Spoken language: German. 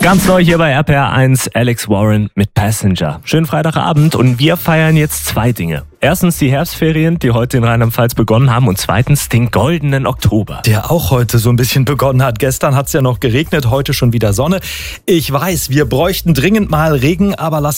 Ganz neu hier bei RPR 1, Alex Warren mit Passenger. Schönen Freitagabend und wir feiern jetzt zwei Dinge. Erstens die Herbstferien, die heute in Rheinland-Pfalz begonnen haben, und zweitens den goldenen Oktober. Der auch heute so ein bisschen begonnen hat. Gestern hat es ja noch geregnet, heute schon wieder Sonne. Ich weiß, wir bräuchten dringend mal Regen, aber